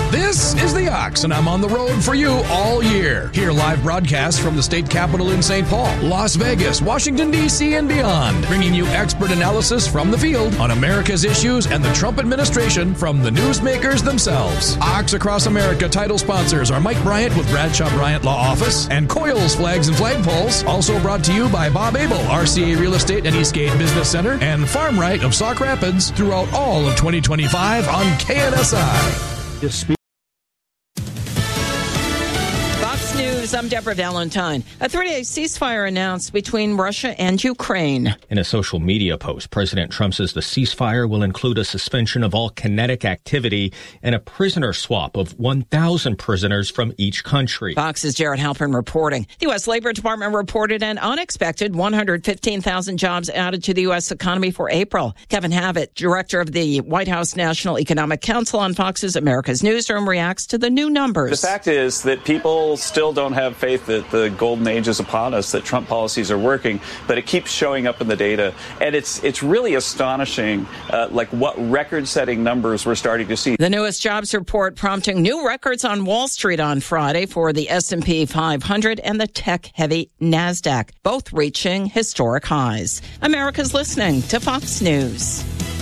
This is The Ox, and I'm on the road for you all year. Hear live broadcasts from the state capitol in St. Paul, Las Vegas, Washington, D.C., and beyond, bringing you expert analysis from the field on America's issues and the Trump administration from the newsmakers themselves. Ox Across America title sponsors are Mike Bryant with Bradshaw Bryant Law Office and Coyle's Flags and Flagpoles. Also brought to you by Bob Abel, RCA Real Estate and Eastgate Business Center, and Farm Right of Sauk Rapids throughout all of 2025 on KNSI. Fox News, I'm Deborah Valentine. A 3-day ceasefire announced between Russia and Ukraine. In a social media post, President Trump says the ceasefire will include a suspension of all kinetic activity and a prisoner swap of 1,000 prisoners from each country. Fox's Jared Halpern reporting. The U.S. Labor Department reported an unexpected 115,000 jobs added to the U.S. economy for April. Kevin Havitt, director of the White House National Economic Council on Fox's America's Newsroom, reacts to the new numbers. The fact is that people still don't have faith that the golden age is upon us, that Trump policies are working, but it keeps showing up in the data. And it's really astonishing, what record-setting numbers we're starting to see. The newest jobs report prompting new records on Wall Street on Friday for the S&P 500 and the tech-heavy NASDAQ, both reaching historic highs. America's listening to Fox News.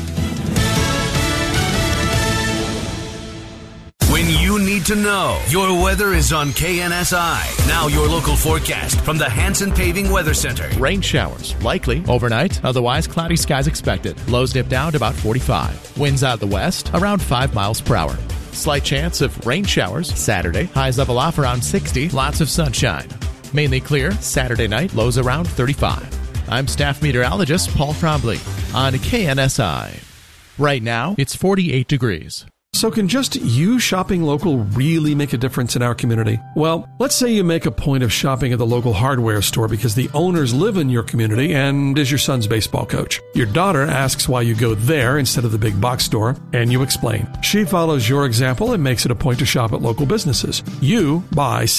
When you need to know, your weather is on KNSI. Now your local forecast from the Hanson Paving Weather Center. Rain showers, likely overnight. Otherwise, cloudy skies expected. Lows dip down to about 45. Winds out the west, around 5 miles per hour. Slight chance of rain showers Saturday. Highs level off around 60. Lots of sunshine. Mainly clear Saturday night. Lows around 35. I'm staff meteorologist Paul Trombley on KNSI. Right now, it's 48 degrees. So can just you shopping local really make a difference in our community? Well, let's say you make a point of shopping at the local hardware store because the owners live in your community and is your son's baseball coach. Your daughter asks why you go there instead of the big box store, and you explain. She follows your example and makes it a point to shop at local businesses. You buy